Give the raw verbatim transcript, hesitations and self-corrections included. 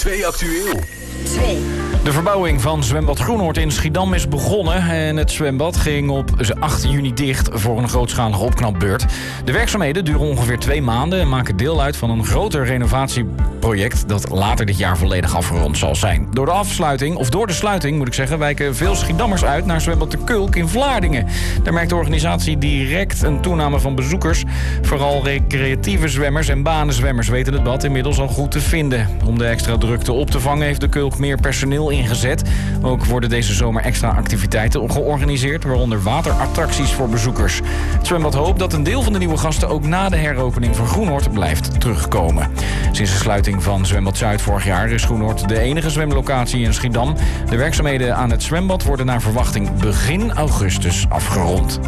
twee actueel. twee. De verbouwing van zwembad Groenhoord in Schiedam is begonnen en het zwembad ging op acht juni dicht voor een grootschalige opknapbeurt. De werkzaamheden duren ongeveer twee maanden en maken deel uit van een groter renovatieproject dat later dit jaar volledig afgerond zal zijn. Door de afsluiting, of door de sluiting moet ik zeggen, wijken veel Schiedammers uit naar zwembad De Kulk in Vlaardingen. Daar merkt de organisatie direct een toename van bezoekers. Vooral recreatieve zwemmers en banenzwemmers weten het bad inmiddels al goed te vinden. Om de extra drukte op te vangen heeft De Kulk meer personeel ingezet. Ook worden deze zomer extra activiteiten georganiseerd, waaronder waterattracties voor bezoekers. Het zwembad hoopt dat een deel van de nieuwe gasten ook na de heropening van Groenhoord blijft terugkomen. Sinds de sluiting van Zwembad Zuid vorig jaar is Groenhoord de enige zwemlocatie in Schiedam. De werkzaamheden aan het zwembad worden naar verwachting begin augustus afgerond.